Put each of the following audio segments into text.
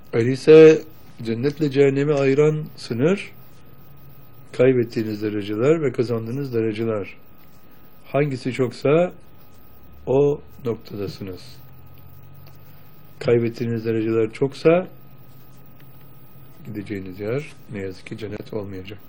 Öyleyse cennetle cehennemi ayıran sınır, kaybettiğiniz dereceler ve kazandığınız dereceler. Hangisi çoksa o noktadasınız. Kaybettiğiniz dereceler çoksa gideceğiniz yer ne yazık ki cennet olmayacak.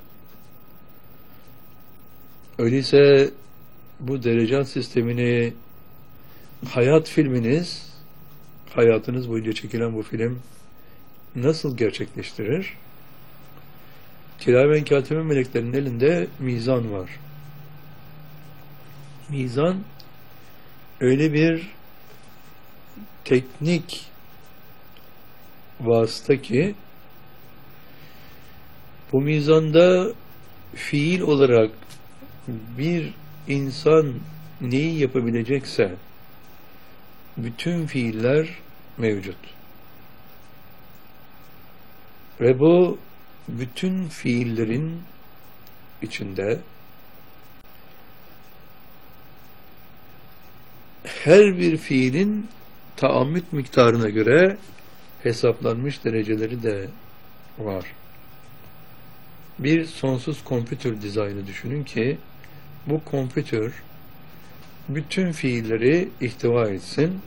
Öyleyse bu derecat sistemini hayat filminiz, hayatınız boyunca çekilen bu film nasıl gerçekleştirir? Kiramen katiben meleklerin elinde mizan var. Mizan öyle bir teknik vasıta ki bu mizanda fiil olarak bir insan neyi yapabilecekse bütün fiiller mevcut. Ve bu bütün fiillerin içinde her bir fiilin taammüt miktarına göre hesaplanmış dereceleri de var. Bir sonsuz kompütür dizaynı düşünün ki bu kompütür bütün fiilleri ihtiva etsin.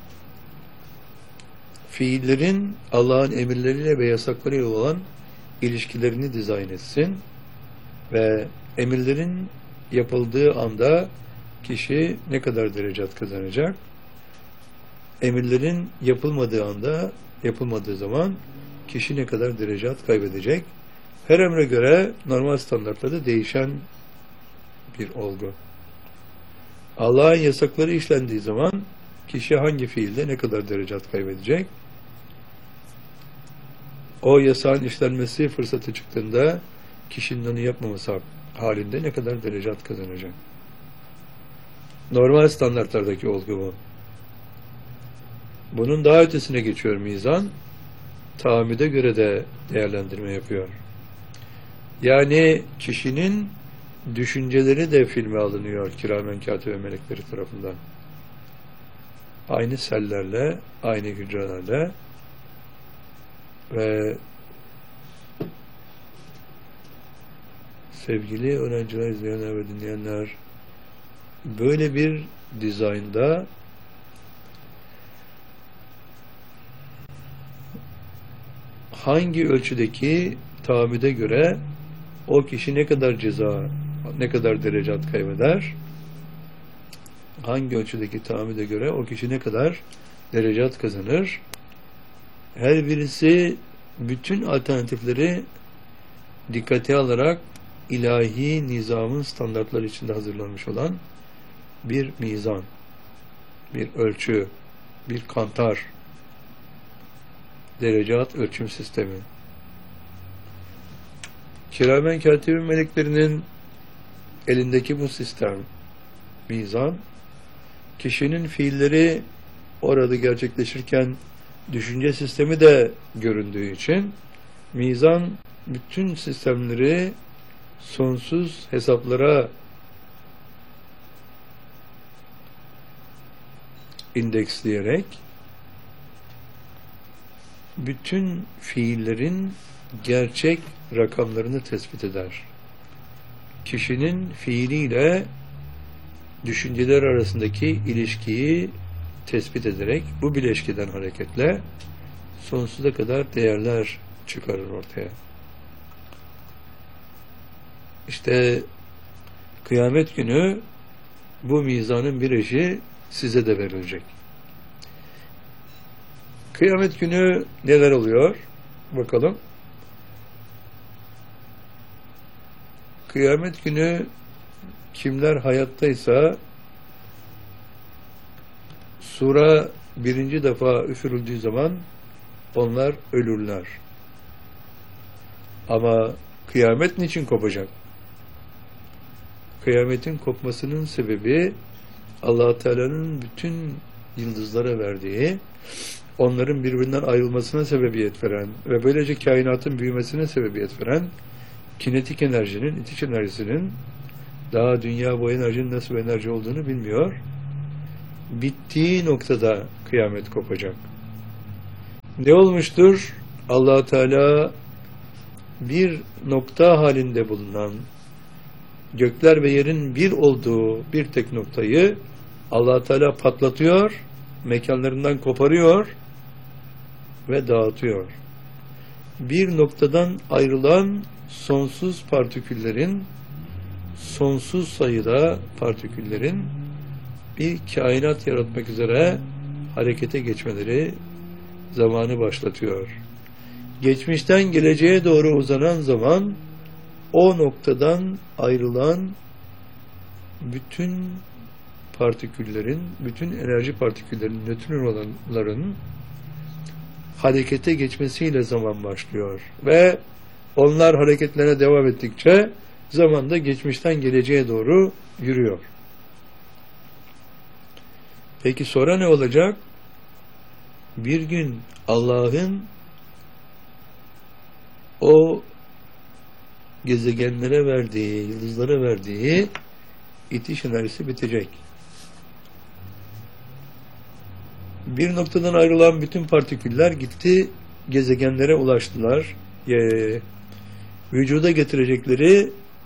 Fiillerin Allah'ın emirleriyle ve yasaklarıyla olan ilişkilerini dizayn etsin ve emirlerin yapıldığı anda kişi ne kadar derecat kazanacak? Emirlerin yapılmadığı anda, yapılmadığı zaman kişi ne kadar derecat kaybedecek? Her emre göre normal standartlarda değişen bir olgu. Allah'ın yasakları işlendiği zaman kişi hangi fiilde ne kadar derecat kaybedecek? O yasağın işlenmesi fırsatı çıktığında kişinin onu yapmaması halinde ne kadar derecat kazanacak? Normal standartlardaki olgu bu. Bunun daha ötesine geçiyor mizan. Tahammüde göre de değerlendirme yapıyor. Yani kişinin düşünceleri de filme alınıyor kiramen katibe melekleri tarafından. Aynı sellerle, aynı hücrelerle ve sevgili öğrenciler, izleyenler ve dinleyenler, böyle bir dizaynda hangi ölçüdeki tahammüde göre o kişi ne kadar ceza, ne kadar derecat kaybeder, hangi ölçüdeki tahammüde göre o kişi ne kadar derecat kazanır, her birisi bütün alternatifleri dikkate alarak ilahi nizamın standartları içinde hazırlanmış olan bir mizan, bir ölçü, bir kantar, derecat ölçüm sistemi. Kiramen katibin meleklerinin elindeki bu sistem, mizan, kişinin fiilleri orada gerçekleşirken düşünce sistemi de göründüğü için mizan bütün sistemleri sonsuz hesaplara indeksleyerek bütün fiillerin gerçek rakamlarını tespit eder. Kişinin fiiliyle düşünceler arasındaki ilişkiyi tespit ederek bu bileşkeden hareketle sonsuza kadar değerler çıkarır ortaya. İşte kıyamet günü bu mizanın bir eşi size de verilecek. Kıyamet günü neler oluyor? Bakalım. Kıyamet günü kimler hayattaysa sura birinci defa üfürüldüğü zaman onlar ölürler. Ama kıyamet niçin kopacak? Kıyametin kopmasının sebebi Allah-u Teala'nın bütün yıldızlara verdiği, onların birbirinden ayrılmasına sebebiyet veren ve böylece kainatın büyümesine sebebiyet veren kinetik enerjinin, itiş enerjisinin, daha dünya bu enerjinin nasıl bir enerji olduğunu bilmiyor. Bittiği noktada kıyamet kopacak. Ne olmuştur? Allah Teala bir nokta halinde bulunan, gökler ve yerin bir olduğu bir tek noktayı Allah Teala patlatıyor, mekanlarından koparıyor ve dağıtıyor. Bir noktadan ayrılan sonsuz partiküllerin, sonsuz sayıda partiküllerin bir kainat yaratmak üzere harekete geçmeleri zamanı başlatıyor. Geçmişten geleceğe doğru uzanan zaman, o noktadan ayrılan bütün partiküllerin, bütün enerji partiküllerinin, nötronların harekete geçmesiyle zaman başlıyor. Ve onlar hareketlerine devam ettikçe zaman da geçmişten geleceğe doğru yürüyor. Peki sonra ne olacak? Bir gün Allah'ın o gezegenlere verdiği, yıldızlara verdiği itiş enerjisi bitecek. Bir noktadan ayrılan bütün partiküller gitti, gezegenlere ulaştılar. Vücuda getirecekleri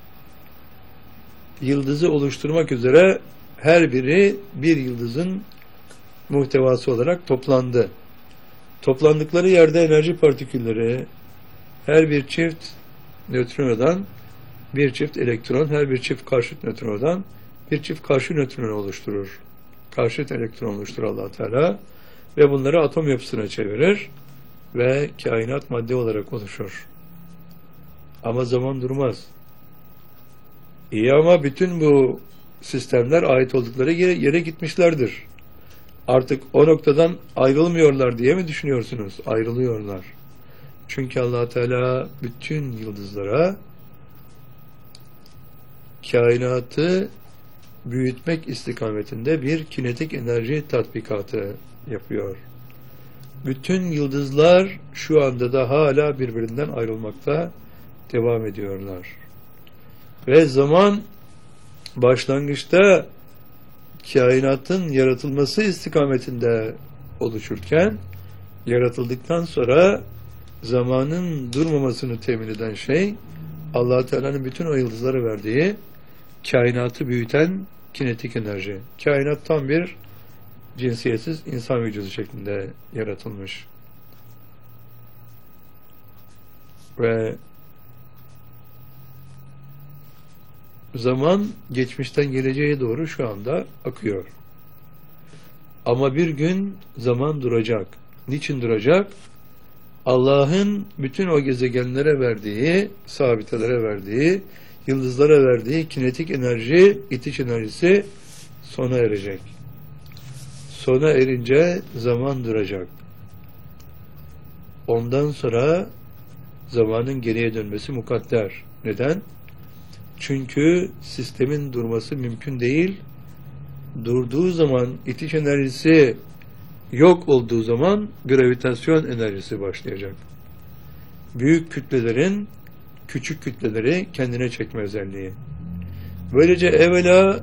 yıldızı oluşturmak üzere her biri bir yıldızın muhtevası olarak toplandı. Toplandıkları yerde enerji partikülleri her bir çift nötronodan bir çift elektron, her bir çift karşıt nötronodan bir çift karşı nötron oluşturur. Karşıt elektron oluşturur Allah Teala ve bunları atom yapısına çevirir ve kainat madde olarak oluşur. Ama zaman durmaz. İyi ama bütün bu sistemler ait oldukları yere gitmişlerdir. Artık o noktadan ayrılmıyorlar diye mi düşünüyorsunuz? Ayrılıyorlar. Çünkü Allah Teala bütün yıldızlara kainatı büyütmek istikametinde bir kinetik enerji tatbikatı yapıyor. Bütün yıldızlar şu anda da hala birbirinden ayrılmakta devam ediyorlar. Ve zaman başlangıçta kainatın yaratılması istikametinde oluşurken, yaratıldıktan sonra zamanın durmamasını temin eden şey, Allah Teala'nın bütün o yıldızlara verdiği kainatı büyüten kinetik enerji. Kainat tam bir cinsiyetsiz insan vücudu şeklinde yaratılmış. Ve zaman geçmişten geleceğe doğru şu anda akıyor. Ama bir gün zaman duracak. Niçin duracak? Allah'ın bütün o gezegenlere verdiği, sabitelere verdiği, yıldızlara verdiği kinetik enerji, itiş enerjisi sona erecek. Sona erince zaman duracak. Ondan sonra zamanın geriye dönmesi mukadder. Neden? Çünkü sistemin durması mümkün değil. Durduğu zaman itiş enerjisi yok olduğu zaman gravitasyon enerjisi başlayacak. Büyük kütlelerin küçük kütleleri kendine çekme özelliği. Böylece evvela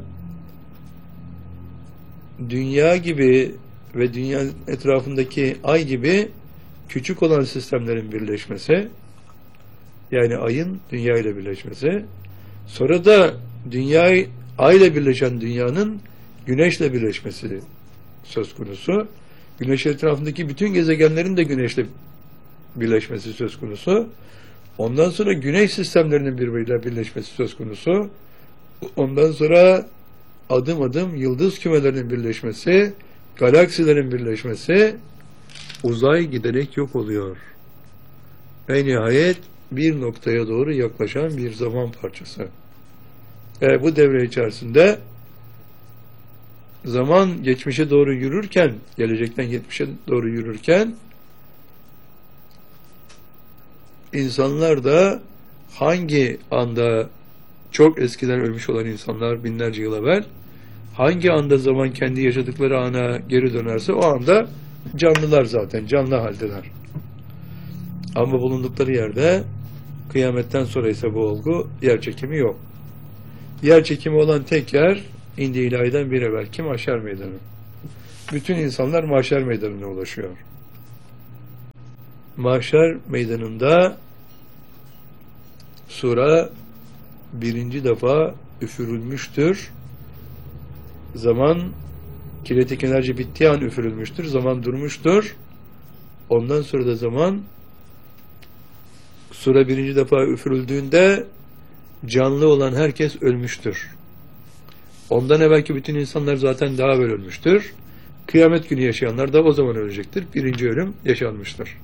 dünya gibi ve dünya etrafındaki ay gibi küçük olan sistemlerin birleşmesi, yani ayın dünya ile birleşmesi, sonra da dünya ay ile birleşen dünyanın güneşle birleşmesi söz konusu. Güneş etrafındaki bütün gezegenlerin de güneşle birleşmesi söz konusu. Ondan sonra güneş sistemlerinin birbiriyle birleşmesi söz konusu. Ondan sonra adım adım yıldız kümelerinin birleşmesi, galaksilerin birleşmesi, uzay giderek yok oluyor. Ve nihayet bir noktaya doğru yaklaşan bir zaman parçası. Bu devre içerisinde zaman geçmişe doğru yürürken, gelecekten geçmişe doğru yürürken, insanlar da hangi anda, çok eskiden ölmüş olan insanlar binlerce yıl evvel, hangi anda zaman kendi yaşadıkları ana geri dönerse o anda canlılar zaten, canlı haldeler. Ama bulundukları yerde kıyametten sonra ise bu olgu yer çekimi yok. Yer çekimi olan tek yer İndi ilahiden bir evvelki mahşer meydanı. Bütün insanlar mahşer meydanına ulaşıyor. Mahşer meydanında sura birinci defa üfürülmüştür. Zaman, kinetik enerji bittiği an üfürülmüştür. Zaman durmuştur. Ondan sonra da zaman, sura birinci defa üfürüldüğünde canlı olan herkes ölmüştür. Ondan evvelki bütün insanlar zaten daha evvel ölmüştür. Kıyamet günü yaşayanlar da o zaman ölecektir. Birinci ölüm yaşanmıştır.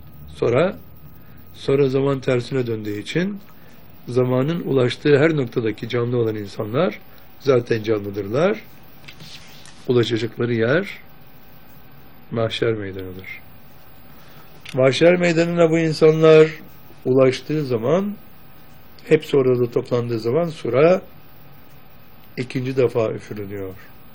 Sonra zaman tersine döndüğü için zamanın ulaştığı her noktadaki canlı olan insanlar zaten canlıdırlar. Ulaşacakları yer mahşer meydanıdır. Mahşer meydanına bu insanlar ulaştığı zaman, hepsi orada toplandığı zaman sura ikinci defa üfürülüyor.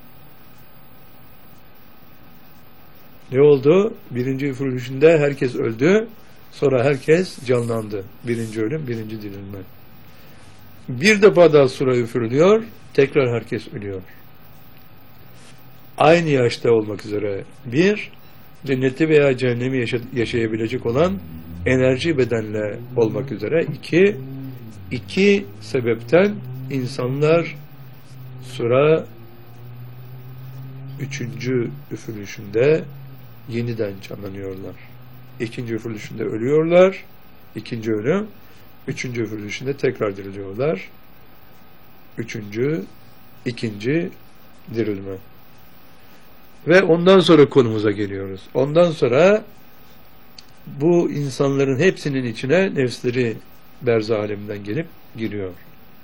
Ne oldu? Birinci üfürülüşünde herkes öldü. Sonra herkes canlandı. Birinci ölüm, birinci dirilme. Bir defa daha sura üfürülüyor. Tekrar herkes ölüyor. Aynı yaşta olmak üzere bir, cenneti veya cehennemi yaşayabilecek olan enerji bedenle olmak üzere iki sebepten insanlar sura üçüncü üfürülüşünde yeniden canlanıyorlar. İkinci üfürülüşünde ölüyorlar. İkinci ölüm. Üçüncü üfürülüşünde tekrar diriliyorlar. İkinci dirilme. Ve ondan sonra konumuza geliyoruz. Ondan sonra bu insanların hepsinin içine nefsleri berzah aleminden gelip giriyor.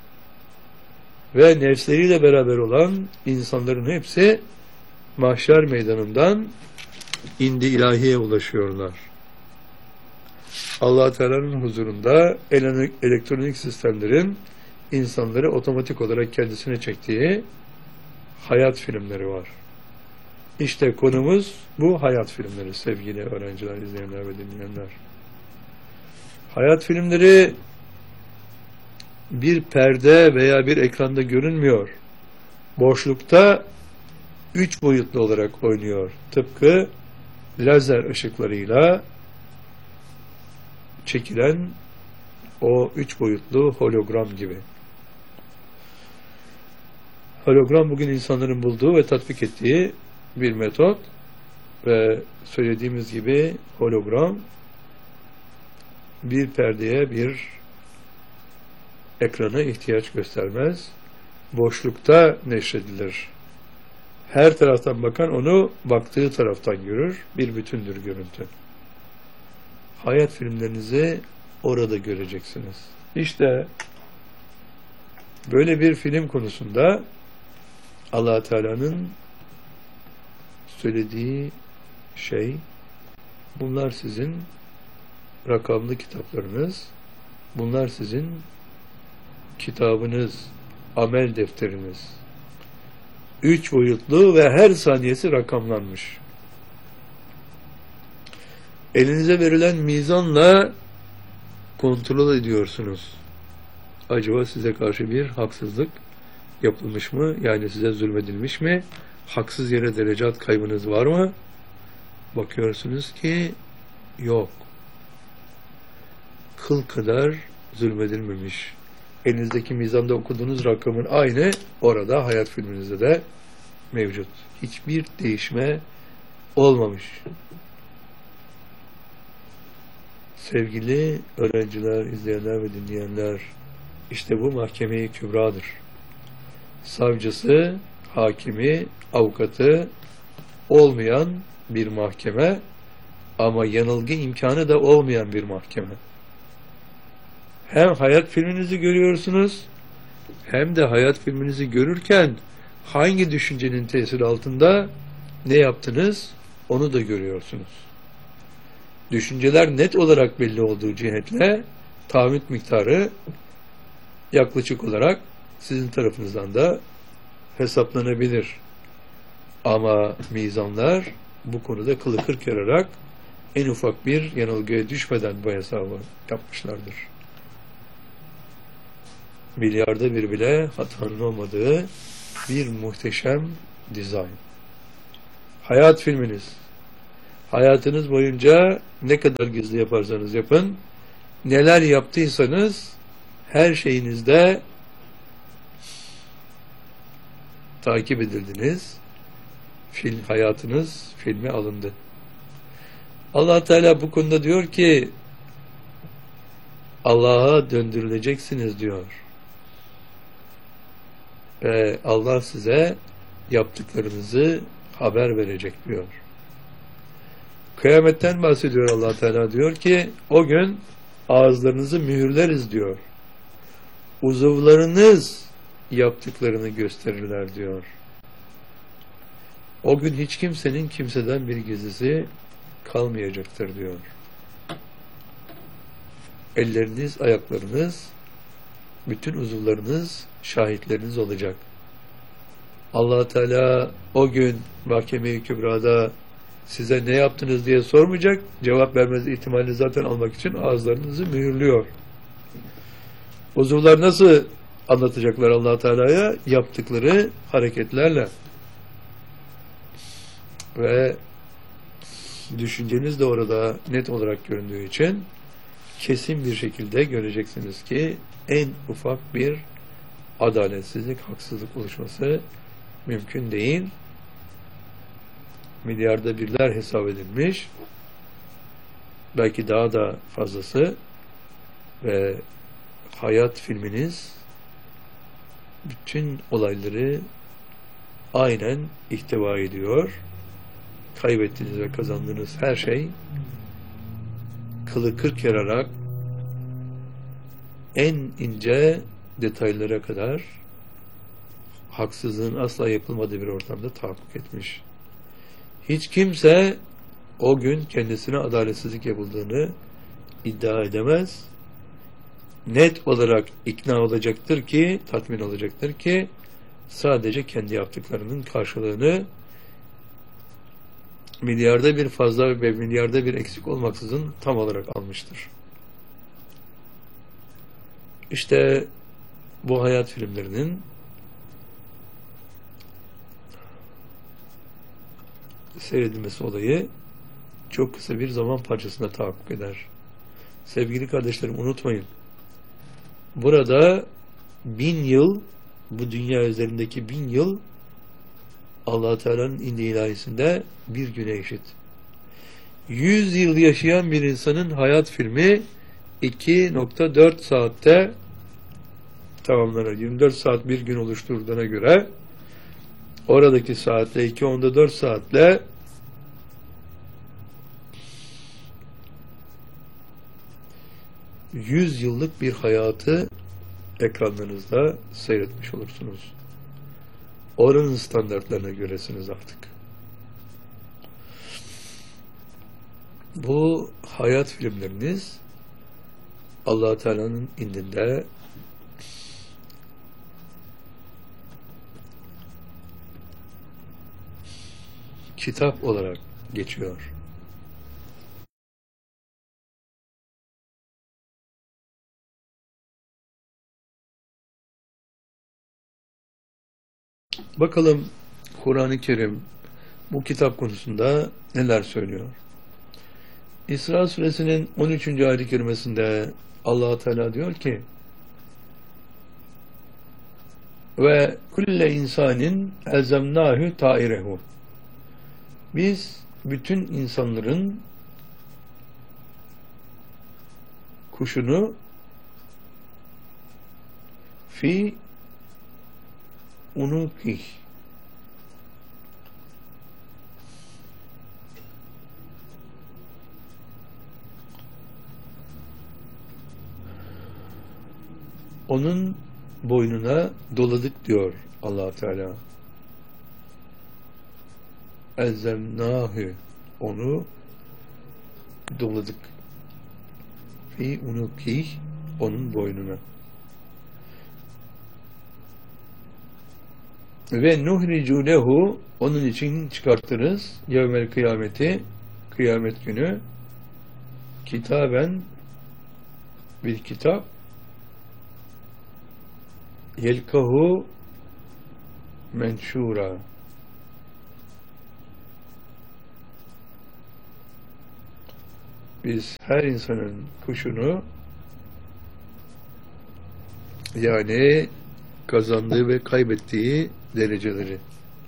Ve nefsleriyle beraber olan insanların hepsi mahşer meydanından indi ilahiye ulaşıyorlar. Allah Teala'nın huzurunda elektronik sistemlerin insanları otomatik olarak kendisine çektiği hayat filmleri var. İşte konumuz bu hayat filmleri sevgili öğrenciler, izleyenler ve dinleyenler. Hayat filmleri bir perde veya bir ekranda görünmüyor. Boşlukta 3 boyutlu olarak oynuyor. Tıpkı lazer ışıklarıyla çekilen o 3 boyutlu hologram gibi. Hologram bugün insanların bulduğu ve tatbik ettiği bir metot ve söylediğimiz gibi hologram bir perdeye, bir ekrana ihtiyaç göstermez. Boşlukta neşredilir. Her taraftan bakan onu baktığı taraftan görür. Bir bütündür görüntü. Hayat filmlerinizi orada göreceksiniz. İşte böyle bir film konusunda Allah Teala'nın söylediği şey, bunlar sizin rakamlı kitaplarınız, bunlar sizin kitabınız, amel defteriniz. 3 boyutlu ve her saniyesi rakamlanmış. Elinize verilen mizanla kontrol ediyorsunuz. Acaba size karşı bir haksızlık yapılmış mı? Yani size zulmedilmiş mi? Haksız yere derecat kaybınız var mı? Bakıyorsunuz ki yok. Kıl kadar zulmedilmemiş. Elinizdeki mizanda okuduğunuz rakamın aynı orada hayat filminizde de mevcut. Hiçbir değişme olmamış. Sevgili öğrenciler, izleyenler ve dinleyenler, işte bu mahkeme-i kübradır. Savcısı, hakimi, avukatı olmayan bir mahkeme ama yanılgı imkanı da olmayan bir mahkeme. Hem hayat filminizi görüyorsunuz hem de hayat filminizi görürken hangi düşüncenin tesiri altında ne yaptınız onu da görüyorsunuz. Düşünceler net olarak belli olduğu cihetle taahhüt miktarı yaklaşık olarak sizin tarafınızdan da hesaplanabilir. Ama mizanlar bu konuda kılı kırk yararak en ufak bir yanılgıya düşmeden bu hesabı yapmışlardır. Milyarda bir bile hatanın olmadığı bir muhteşem dizayn. Hayat filminiz Hayatınız boyunca ne kadar gizli yaparsanız yapın, neler yaptıysanız her şeyinizde takip edildiniz. Hayatınız filme alındı. Allah Teala bu konuda diyor ki Allah'a döndürüleceksiniz diyor. Ve Allah size yaptıklarınızı haber verecek diyor. Kıyametten bahsediyor Allah Teala, diyor ki o gün ağızlarınızı mühürleriz diyor. Uzuvlarınız yaptıklarını gösterirler diyor. O gün hiç kimsenin kimseden bir gizlisi kalmayacaktır diyor. Elleriniz, ayaklarınız, bütün uzuvlarınız şahitleriniz olacak. Allah Teala o gün Mahkeme-i Kübra'da size ne yaptınız diye sormayacak. Cevap vermeniz ihtimalini zaten almak için ağızlarınızı mühürlüyor. Uzuvlar nasıl anlatacaklar Allah Teala'ya? Yaptıkları hareketlerle. Ve düşünceniz de orada net olarak göründüğü için kesin bir şekilde göreceksiniz ki en ufak bir adaletsizlik, haksızlık oluşması mümkün değil. Milyarda birler hesap edilmiş, belki daha da fazlası ve hayat filminiz bütün olayları aynen ihtiva ediyor. Kaybettiğiniz ve kazandığınız her şey kılı kırk yararak en ince detaylara kadar haksızlığın asla yapılmadığı bir ortamda tahakkuk etmiş. Hiç kimse o gün kendisine adaletsizlik yapıldığını iddia edemez. Net olarak ikna olacaktır ki, tatmin olacaktır ki sadece kendi yaptıklarının karşılığını milyarda bir fazla ve milyarda bir eksik olmaksızın tam olarak almıştır. İşte bu hayat filmlerinin seyredilmesi olayı çok kısa bir zaman parçasında tahakkuk eder. Sevgili kardeşlerim, unutmayın. Burada 1000 yıl, bu dünya üzerindeki 1000 yıl Allah Teala'nın indi ilahisinde bir güne eşit. 100 yıl yaşayan bir insanın hayat filmi 2,4 saatte tamamlanır. 24 saat bir gün oluşturduğuna göre oradaki saatle 2,4 saatle 100 yıllık bir hayatı ekranlarınızda seyretmiş olursunuz. Oranın standartlarına göresiniz artık. Bu hayat filmleriniz Allah Teala'nın indinde kitap olarak geçiyor. Bakalım Kur'an-ı Kerim bu kitap konusunda neler söylüyor? İsra suresinin 13. ayet-i kerimesinde Allah Teala diyor ki ve kulle insanin elzemnâhü tairehu, biz bütün insanların kuşunu fi unukih, onun boynuna doladık diyor Allah Teala. Elzemnâhü, onu doladık. Fi unukih, onun boynuna. Ve nuhricu lehu, onun için çıkartırız yevmel kıyameti, kıyamet günü kitaben, bir kitap yelkahu menşura, biz her insanın kuşunu, yani kazandığı ve kaybettiği dereceleri,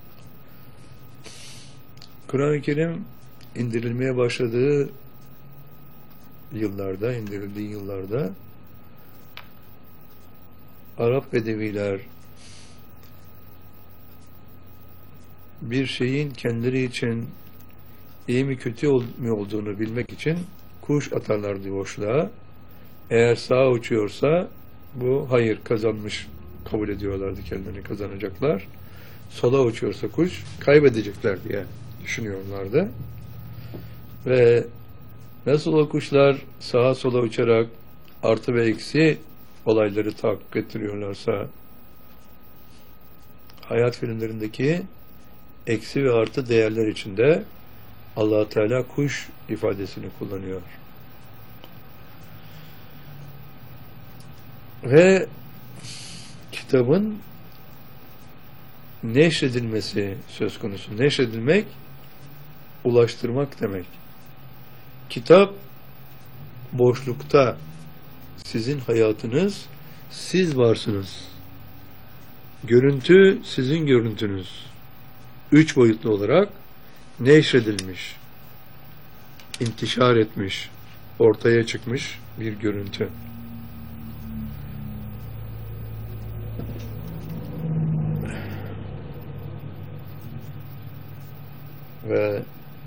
Kur'an-ı Kerim indirilmeye başladığı yıllarda, indirildiği yıllarda Arap bedeviler bir şeyin kendileri için iyi mi kötü mu olduğunu bilmek için kuş atarlardı boşluğa. Eğer sağa uçuyorsa bu hayır, kazanmış kabul ediyorlardı, kendilerini kazanacaklar. Sola uçuyorsa kuş kaybedecekler diye düşünüyorlardı. Ve nasıl o kuşlar sağa sola uçarak artı ve eksi olayları tahakkuk ettiriyorlarsa, hayat filmlerindeki eksi ve artı değerler içinde Allah Teala kuş ifadesini kullanıyor. Ve kitabın neşredilmesi söz konusu. Neşredilmek, ulaştırmak demek. Kitap boşlukta, sizin hayatınız, siz varsınız. Görüntü sizin görüntünüz. 3 boyutlu olarak neşredilmiş, intişar etmiş, ortaya çıkmış bir görüntü. Ve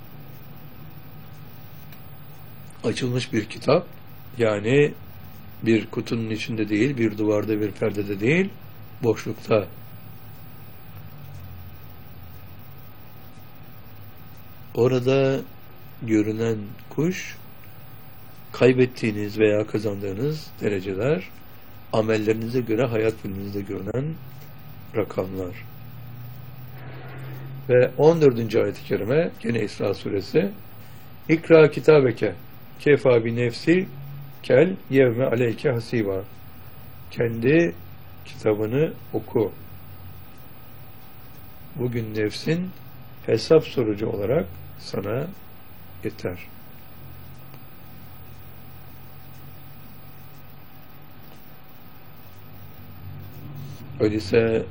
açılmış bir kitap, yani bir kutunun içinde değil, bir duvarda, bir perdede değil, boşlukta. Orada görünen kuş, kaybettiğiniz veya kazandığınız dereceler, amellerinize göre hayat filminizde görünen rakamlar. Ve 14. ayet-i kerime, gene İsra suresi, İkra kitabeke kefa bi nefsil kel yevme aleyke hasiba. Kendi kitabını oku. Bugün nefsin hesap sorucu olarak sana yeter. Öyleyse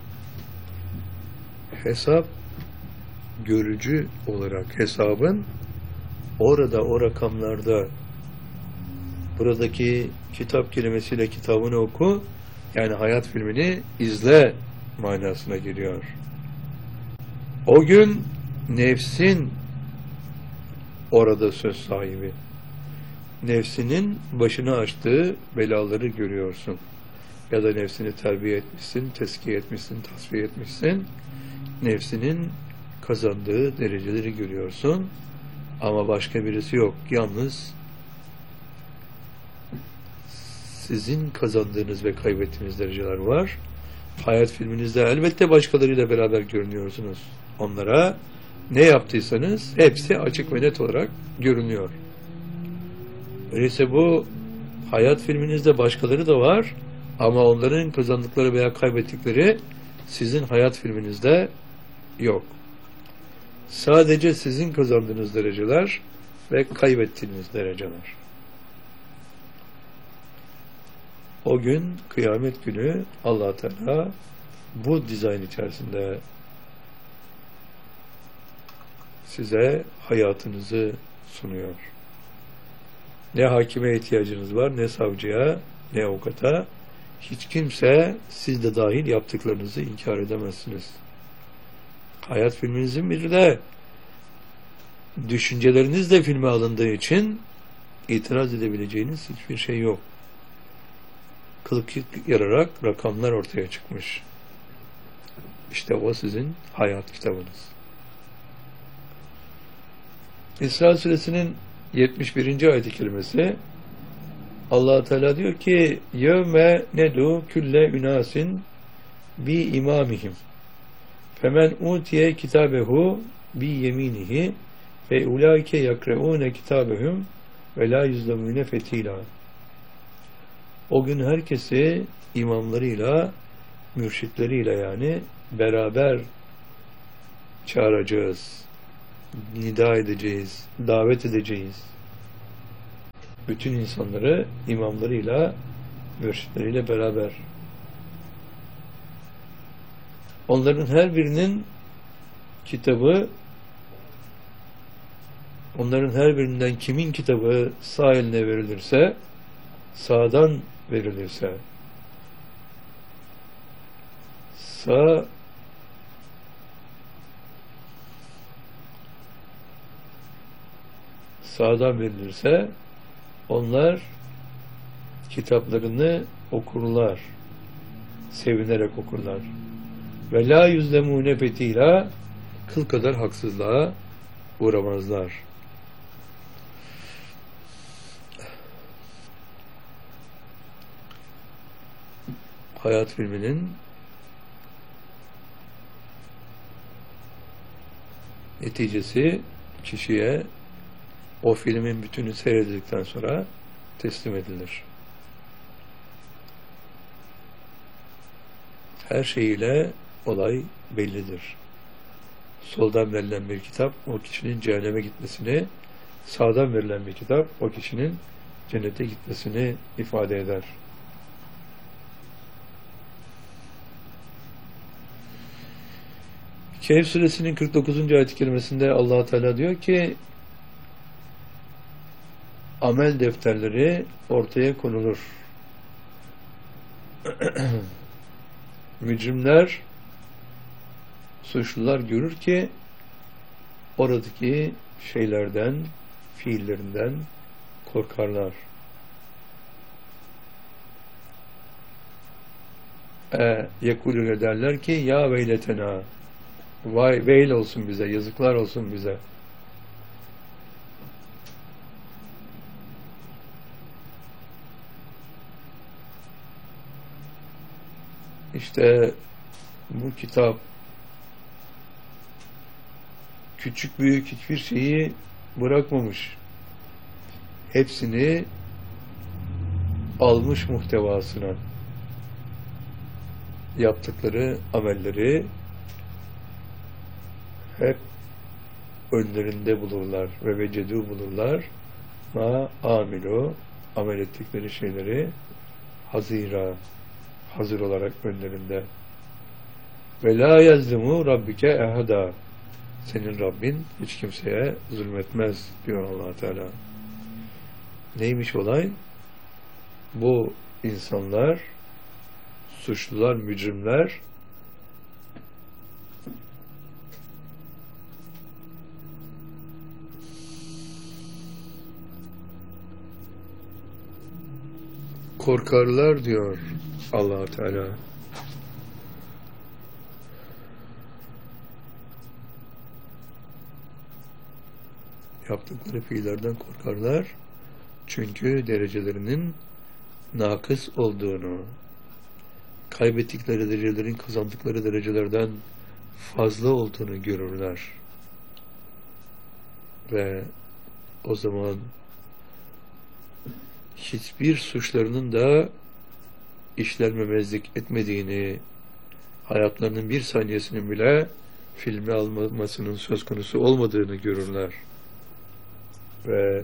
hesap görücü olarak hesabın orada, o rakamlarda, buradaki kitap kelimesiyle kitabını oku, yani hayat filmini izle manasına geliyor. O gün nefsin orada söz sahibi. Nefsinin başını açtığı belaları görüyorsun. Ya da nefsini terbiye etmişsin, tezkiye etmişsin, tasfiye etmişsin. Nefsinin kazandığı dereceleri görüyorsun. Ama başka birisi yok. Yalnız sizin kazandığınız ve kaybettiğiniz dereceler var. Hayat filminizde elbette başkalarıyla beraber görünüyorsunuz. Onlara ne yaptıysanız hepsi açık ve net olarak görünüyor. Öyleyse bu hayat filminizde başkaları da var ama onların kazandıkları veya kaybettikleri sizin hayat filminizde yok. Sadece sizin kazandığınız dereceler ve kaybettiğiniz dereceler. O gün, kıyamet günü Allah Teala bu dizayn içerisinde size hayatınızı sunuyor. Ne hakime ihtiyacınız var, ne savcıya, ne avukata. Hiç kimse, siz de dahil, yaptıklarınızı inkar edemezsiniz. Hayat filminizin biri de düşünceleriniz de filme alındığı için itiraz edebileceğiniz hiçbir şey yok. Kılık yararak rakamlar ortaya çıkmış. İşte o sizin hayat kitabınız. İsra suresinin 71. ayet-i kerimesi, Allah Teala diyor ki yevme nedu külle ünasin bi imamihim femen utiye kitabehu bi yeminihi ve ulaike yakreune kitabehum ve la yüzlemune fetila. O gün herkesi imamlarıyla, mürşitleriyle yani beraber çağıracağız, nida edeceğiz, davet edeceğiz. bütün insanları imamlarıyla, mürşitleriyle beraber. Onların her birinin kitabı, onların her birinden kimin kitabı sağ eline verilirse, sağdan verilirse, sağdan verilirse, onlar kitaplarını okurlar, sevinerek okurlar. Ve la yüzlemûne fetîlâ, kıl kadar haksızlığa uğramazlar. Hayat filminin neticesi kişiye o filmin bütünü seyredildikten sonra teslim edilir. Her şeyiyle olay bellidir. Soldan verilen bir kitap o kişinin cehenneme gitmesini, sağdan verilen bir kitap o kişinin cennete gitmesini ifade eder. Kehf suresinin 49. ayet-i kerimesinde Allah Teala diyor ki, amel defterleri ortaya konulur. Mücrimler, suçlular görür ki oradaki şeylerden, fiillerinden korkarlar. Yekulüne derler ki, ya veyletena, vay veil olsun bize, yazıklar olsun bize. İşte bu kitap küçük büyük hiçbir şeyi bırakmamış. Hepsini almış muhtevasına. Yaptıkları amelleri hep önlerinde bulurlar ve vecedû bulurlar. Ma amilu, amel ettikleri şeyleri hazira, hazır olarak önlerinde. Ve la yazlimu rabbike ehada, senin Rabbin hiç kimseye zulmetmez diyor Allah Teala. Neymiş olay? Bu insanlar, suçlular, mücrimler korkarlar diyor Allah Teala. Yaptıkları fiillerden korkarlar. Çünkü derecelerinin nakıs olduğunu, kaybettikleri derecelerin kazandıkları derecelerden fazla olduğunu görürler. Ve o zaman hiçbir suçlarının da işlenmemezlik etmediğini, hayatlarının bir saniyesinin bile filme alınmasının söz konusu olmadığını görürler. Ve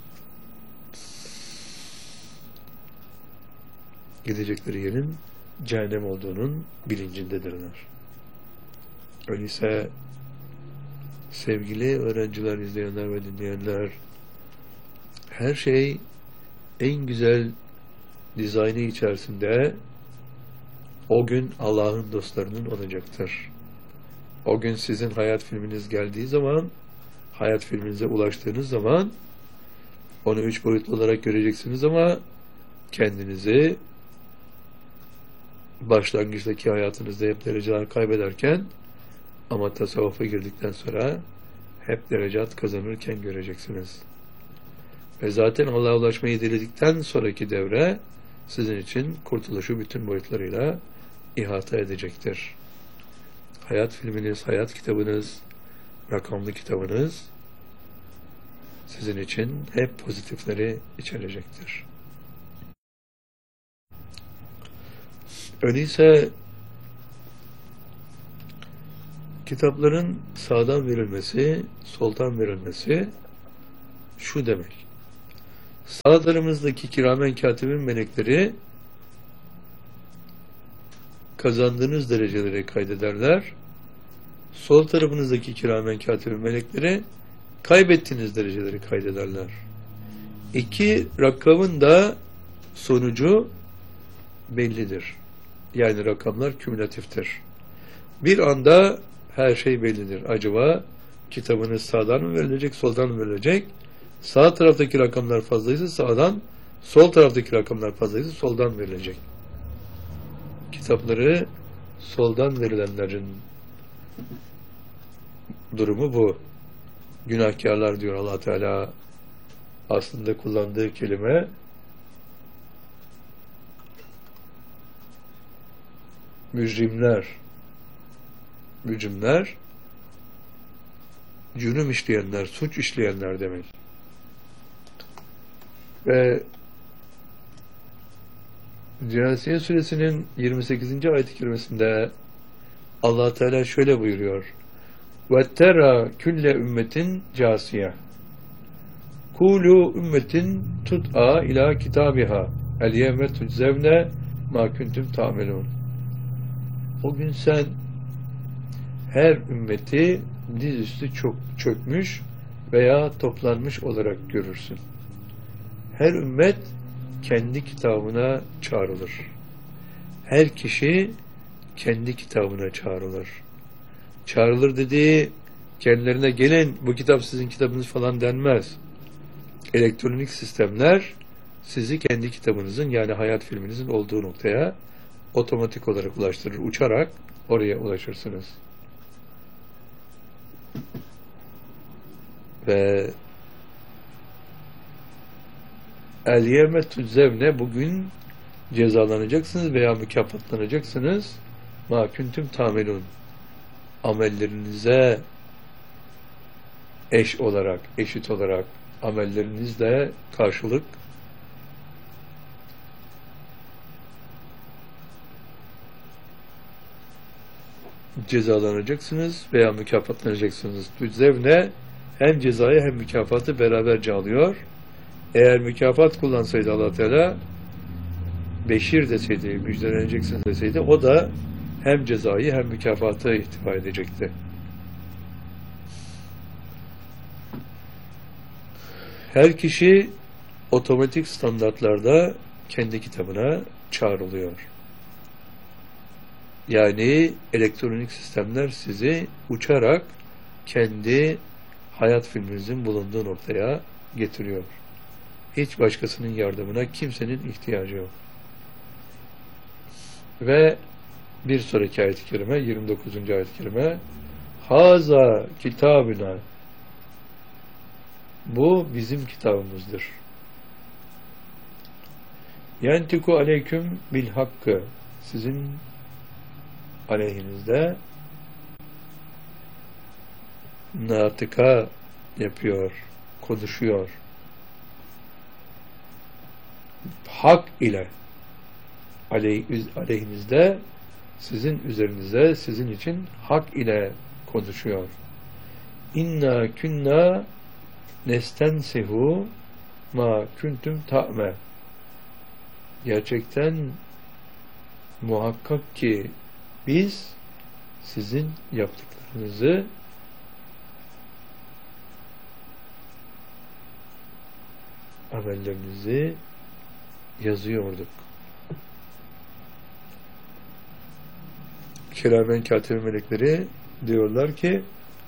gidecekleri yerin cehennem olduğunun bilincindedirler. Öyleyse sevgili öğrenciler, izleyenler ve dinleyenler, her şey en güzel dizaynı içerisinde o gün Allah'ın dostlarının olacaktır. O gün sizin hayat filminiz geldiği zaman, hayat filminize ulaştığınız zaman onu 3 boyutlu olarak göreceksiniz ama kendinizi başlangıçtaki hayatınızda hep dereceler kaybederken ama tasavvufa girdikten sonra hep derecat kazanırken göreceksiniz. Ve zaten Allah'a ulaşmayı diledikten sonraki devre sizin için kurtuluşu bütün boyutlarıyla ihata edecektir. Hayat filminiz, hayat kitabınız, rakamlı kitabınız sizin için hep pozitifleri içerecektir. Öyleyse kitapların sağdan verilmesi, soldan verilmesi şu demek. Sağ tarafımızdaki kiramen katibin melekleri kazandığınız dereceleri kaydederler. Sol tarafınızdaki kiramen katibin melekleri kaybettiğiniz dereceleri kaydederler. İki rakamın da sonucu bellidir. Yani rakamlar kümülatiftir. Bir anda her şey bellidir. Acaba kitabınız sağdan mı verilecek, soldan mı verilecek? Sağ taraftaki rakamlar fazlaysa sağdan, sol taraftaki rakamlar fazlaysa soldan verilecek. Kitapları soldan verilenlerin durumu bu. Günahkarlar diyor Allah Teala, aslında kullandığı kelime mücrimler. Mücrimler cürüm işleyenler, suç işleyenler demek. Ve Câsiye suresinin 28. ayet-i kerimesinde Allah Teala şöyle buyuruyor: وَتَّرَى külle ümmetin câsiye kulu ümmetin tut'a ila kitabiha el yevme tuczevne ma kuntum ta'melun. O gün sen her ümmeti dizüstü çok çökmüş veya toplanmış olarak görürsün. Her ümmet kendi kitabına çağrılır. Her kişi kendi kitabına çağrılır. Çağrılır dediği, kendilerine gelin bu kitap sizin kitabınız falan denmez. Elektronik sistemler sizi kendi kitabınızın, yani hayat filminizin olduğu noktaya otomatik olarak ulaştırır. Uçarak oraya ulaşırsınız. Ve el yevme tuczevne, bugün cezalanacaksınız veya mükafatlanacaksınız. Ma kuntum tamelun, amellerinize eş olarak, eşit olarak amellerinizle karşılık cezalanacaksınız veya mükafatlanacaksınız. Tuczevne hem cezayı hem mükafatı beraberce alıyor. Eğer mükafat kullansaydı Allah Teala, beşir deseydi, müjdeleneceksiniz deseydi, o da hem cezayı hem mükafatı ihtiva edecekti. Her kişi otomatik standartlarda kendi kitabına çağrılıyor. Yani elektronik sistemler sizi uçarak kendi hayat filminizin bulunduğu noktaya getiriyor. Hiç başkasının yardımına kimsenin ihtiyacı yok. Ve bir sonraki ayet-i kerime, 29. ayet-i kerime, Haza kitabına, bu bizim kitabımızdır. Yentiku aleyküm bil hakkı, sizin aleyhinizde natıka yapıyor, konuşuyor. Hak ile aleyhinizde, sizin üzerinize, sizin için hak ile konuşuyor. İnna künna nestensihu ma kuntum ta'me. Gerçekten muhakkak ki biz sizin yaptıklarınızı amellerinizi yazıyorduk. Kiramen katibi melekleri diyorlar ki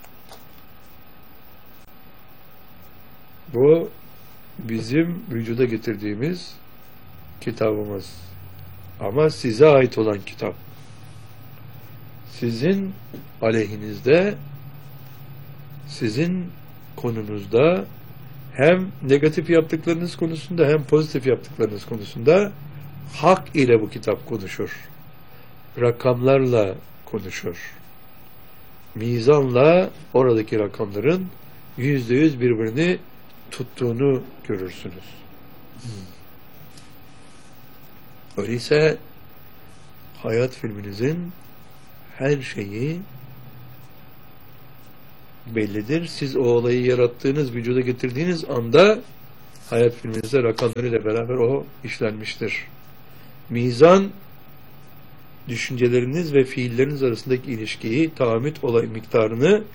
bu bizim vücuda getirdiğimiz kitabımız. Ama size ait olan kitap. Sizin aleyhinizde, sizin konunuzda hem negatif yaptıklarınız konusunda hem pozitif yaptıklarınız konusunda hak ile bu kitap konuşur. Rakamlarla konuşur. Mizanla oradaki rakamların %100 birbirini tuttuğunu görürsünüz. Öyleyse hayat filminizin her şeyi bellidir. Siz o olayı yarattığınız, vücuda getirdiğiniz anda Hayat filminizde rakamlarıyla beraber o işlenmiştir. Mizan, düşünceleriniz ve fiilleriniz arasındaki ilişkiyi, tahammüt olay miktarını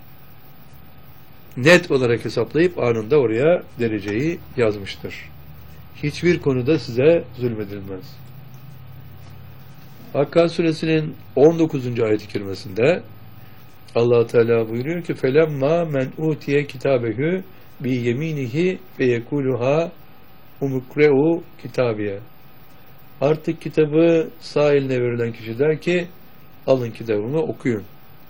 net olarak hesaplayıp anında oraya dereceyi yazmıştır. Hiçbir konuda size zulmedilmez. Hakka suresinin 19. ayet-i kerimesinde Allah Teala buyuruyor ki felemma men utiye kitabehu bi yeminihi ve yekuluha umukre'u kitabiye. Artık kitabı sağ eline verilen kişi der ki alın kitabımı okuyun.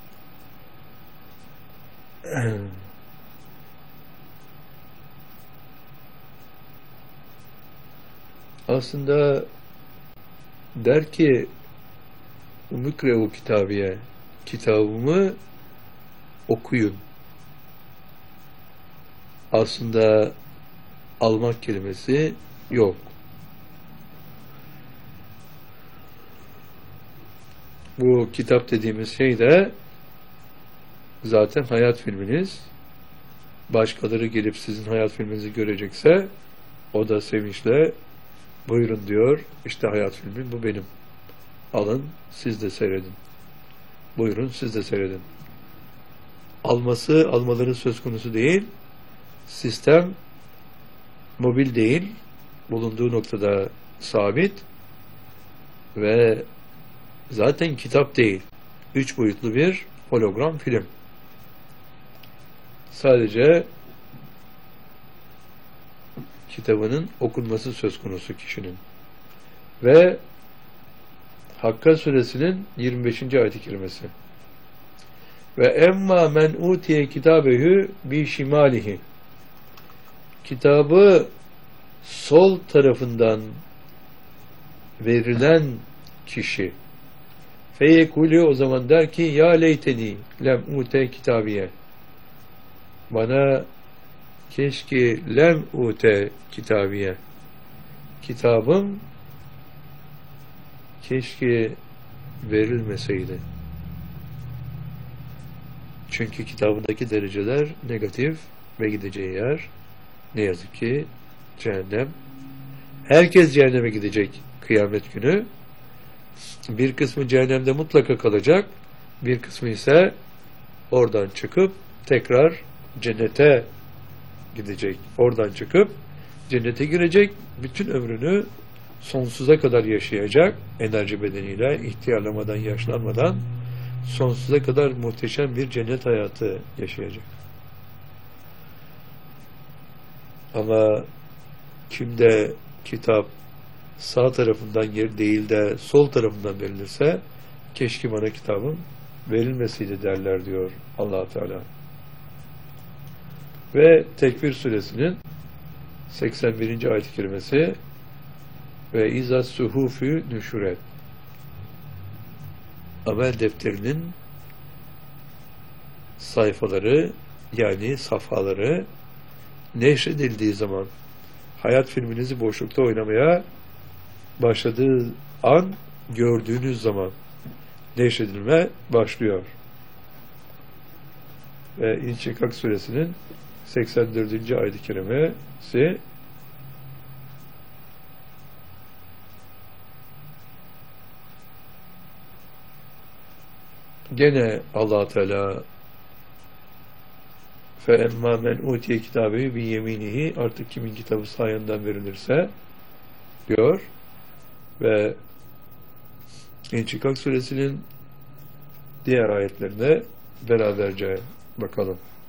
Aslında der ki umukre'u kitabiye, kitabımı okuyun. Aslında almak kelimesi yok. Bu kitap dediğimiz şey de zaten hayat filminiz. Başkaları gelip sizin hayat filminizi görecekse o da sevinçle buyurun diyor. İşte hayat filmi bu benim. Alın siz de seyredin. Buyurun siz de seyredin. Almaları söz konusu değil. Sistem mobil değil. Bulunduğu noktada sabit ve zaten kitap değil. 3 boyutlu bir hologram film. Sadece kitabının okunması söz konusu kişinin. Ve Hakka suresinin 25. ayet-i kerimesi. Ve emma men utiye kitabehu bi şimalihi. Kitabı sol tarafından verilen kişi feyekulu o zaman der ki ya leyteni lem ute kitabiye. Bana keşke lem ute kitabiye. Kitabım keşke verilmeseydi. Çünkü kitabındaki dereceler negatif ve gideceği yer ne yazık ki cehennem. Herkes cehenneme gidecek kıyamet günü. Bir kısmı cehennemde mutlaka kalacak. Bir kısmı ise oradan çıkıp tekrar cennete gidecek. Oradan çıkıp cennete girecek. Bütün ömrünü sonsuza kadar yaşayacak. Enerji bedeniyle ihtiyarlamadan, yaşlanmadan sonsuza kadar muhteşem bir cennet hayatı yaşayacak. Ama kimde kitap sağ tarafından yer değil de sol tarafından verilirse keşke bana kitabım verilmesiydi derler diyor Allah Teala. Ve Tekvir suresinin 81. ayet-i kerimesi ve izâ suhufü nüşüret. Amel defterinin sayfaları yani safhaları neşredildiği zaman hayat filminizi boşlukta oynamaya başladığı an gördüğünüz zaman neşredilme başlıyor. Ve İnşikak suresinin 84. ayet-i kerimesi gene Allah Teala فَاَمَّا مَنْ اُوْتِيَ كِتَابَهُ بِيَمِينِهِ artık kimin kitabı sayenden verilirse diyor ve İnşikak suresinin diğer ayetlerine beraberce bakalım.